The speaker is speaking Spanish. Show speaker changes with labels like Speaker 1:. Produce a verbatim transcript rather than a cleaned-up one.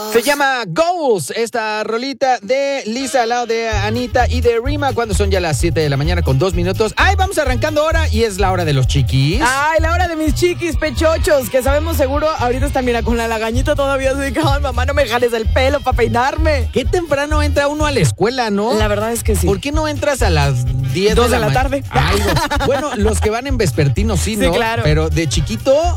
Speaker 1: Se llama Goals, esta rolita de Lisa al lado de Anita y de Rima, cuando son ya las siete de la mañana con dos minutos. Ay, vamos arrancando ahora y es la hora de los chiquis.
Speaker 2: Ay, la hora de mis chiquis pechochos, que sabemos seguro, ahorita está, mira, con la lagañita todavía, así que, ay, mamá, no me jales el pelo para peinarme.
Speaker 1: Qué temprano entra uno a la escuela, ¿no?
Speaker 2: La verdad es que sí.
Speaker 1: ¿Por qué no entras a las diez
Speaker 2: Dos
Speaker 1: de la,
Speaker 2: de la
Speaker 1: ma-
Speaker 2: tarde?
Speaker 1: Ay, no. Bueno, los que van en vespertino sí,
Speaker 2: Sí,
Speaker 1: ¿no?
Speaker 2: claro.
Speaker 1: Pero de chiquito